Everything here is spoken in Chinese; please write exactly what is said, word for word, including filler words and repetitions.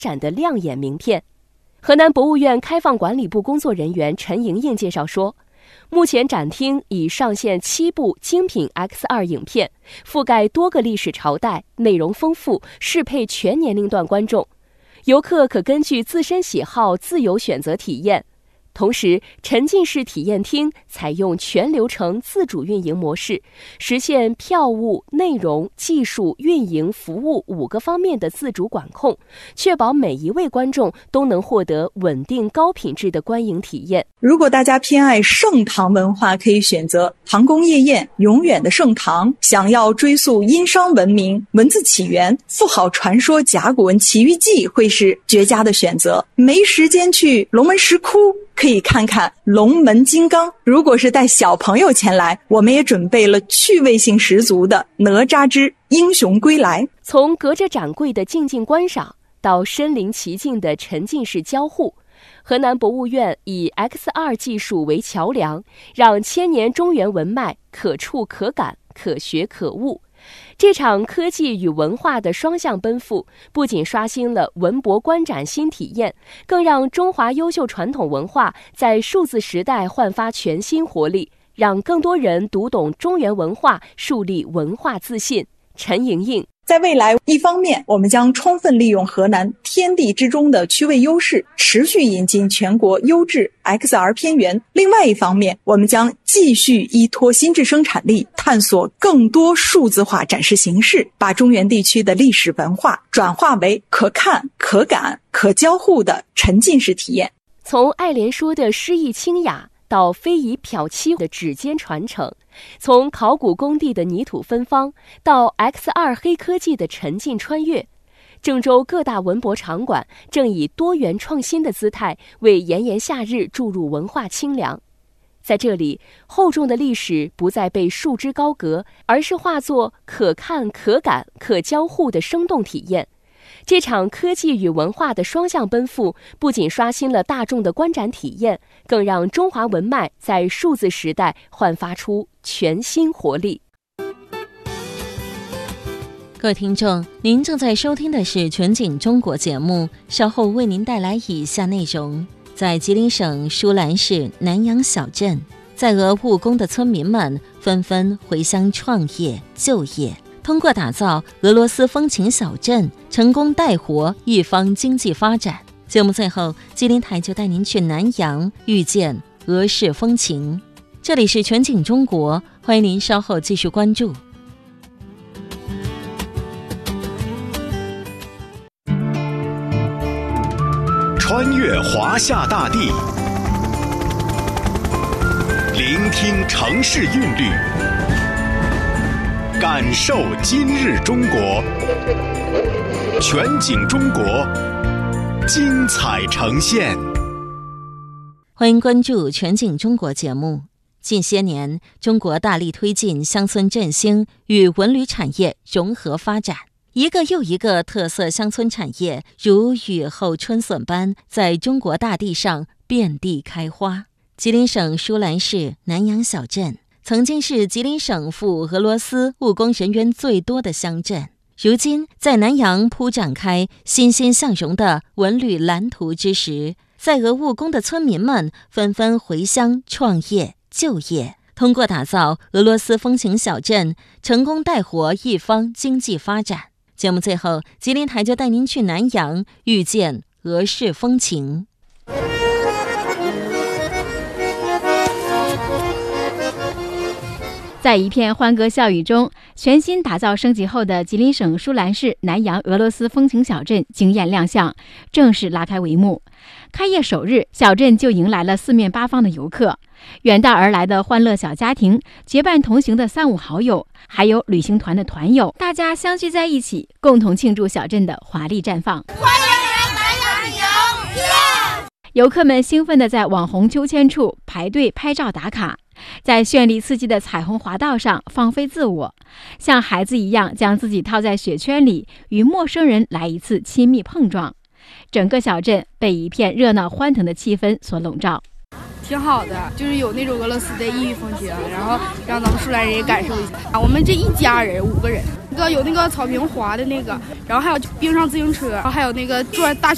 展的亮眼名片。河南博物院开放管理部工作人员陈莹莹介绍说，目前展厅已上线七部精品 X 二 影片，覆盖多个历史朝代，内容丰富，适配全年龄段观众。游客可根据自身喜好自由选择体验。同时，沉浸式体验厅采用全流程自主运营模式，实现票务、内容、技术、运营、服务五个方面的自主管控，确保每一位观众都能获得稳定高品质的观影体验。 如果大家偏爱盛唐文化，可以选择唐宫夜宴、永远的盛唐；想要追溯殷商文明、文字起源、富豪传说、甲骨文奇遇记，会是绝佳的选择。没时间去龙门石窟，可以看看龙门金刚。如果是带小朋友前来，我们也准备了趣味性十足的哪吒之英雄归来。 从隔着展柜的静静观赏到身临其境的沉浸式交互，河南博物院以 X 二 技术为桥梁，让千年中原文脉可触可感、可学可悟。这场科技与文化的双向奔赴，不仅刷新了文博观展新体验，更让中华优秀传统文化在数字时代焕发全新活力，让更多人读懂中原文化，树立文化自信。陈莹莹， 在未来，一方面我们将充分利用河南天地之中的区位优势，持续引进全国优质 X R 片源；另外一方面，我们将继续依托新质生产力，探索更多数字化展示形式，把中原地区的历史文化转化为可看、可感、可交互的沉浸式体验。 从爱莲说的诗意清雅到非遗漂漆的指尖传承，从考古工地的泥土芬芳到 X 二 黑科技的沉浸穿越，郑州各大文博场馆正以多元创新的姿态为炎炎夏日注入文化清凉。在这里，厚重的历史不再被束之高阁，而是化作可看、可感、可交互的生动体验。这场科技与文化的双向奔赴，不仅刷新了大众的观展体验，更让中华文脉在数字时代焕发出全新活力。 各位听众，您正在收听的是全景中国节目，稍后为您带来以下内容。在吉林省舒兰市南阳小镇，在俄务工的村民们纷纷回乡创业就业，通过打造俄罗斯风情小镇，成功带活一方经济发展。节目最后，吉林台就带您去南阳遇见俄式风情。这里是全景中国，欢迎您稍后继续关注。 穿越华夏大地，聆听城市韵律，感受今日中国。全景中国，精彩呈现。 欢迎关注全景中国节目。近些年，中国大力推进乡村振兴与文旅产业融合发展，一个又一个特色乡村产业如雨后春笋般在中国大地上遍地开花。吉林省舒兰市南阳小镇曾经是吉林省赴俄罗斯务工人员最多的乡镇，如今在南阳铺展开欣欣向荣的文旅蓝图之时，在俄务工的村民们纷纷回乡创业就业，通过打造俄罗斯风情小镇，成功带活一方经济发展。节目最后，吉林台就带您去南阳遇见俄式风情。 在一片欢歌笑语中，全新打造升级后的吉林省舒兰市南阳俄罗斯风情小镇惊艳亮相，正式拉开帷幕。开业首日，小镇就迎来了四面八方的游客，远道而来的欢乐小家庭，结伴同行的三五好友，还有旅行团的团友，大家相聚在一起，共同庆祝小镇的华丽绽放。 欢迎来南阳旅游，耶！ 游客们兴奋地在网红秋千处排队拍照打卡，在绚丽刺激的彩虹滑道上放飞自我，像孩子一样将自己套在雪圈里，与陌生人来一次亲密碰撞。整个小镇被一片热闹欢腾的气氛所笼罩。 挺好的，就是有那种俄罗斯的异域风情，然后让咱们舒兰人也感受一下。啊，我们这一家人五个人，那个有那个草坪滑的那个，然后还有冰上自行车，然后还有那个转大